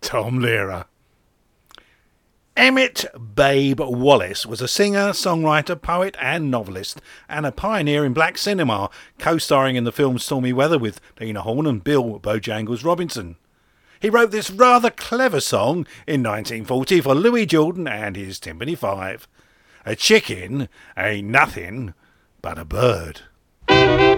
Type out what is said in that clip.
Tom Lehrer. Emmett Babe Wallace was a singer, songwriter, poet and novelist, and a pioneer in black cinema, co-starring in the film Stormy Weather with Lena Horne and Bill Bojangles Robinson. He wrote this rather clever song in 1940 for Louis Jordan and his Timpani Five. A chicken ain't nothing but a bird.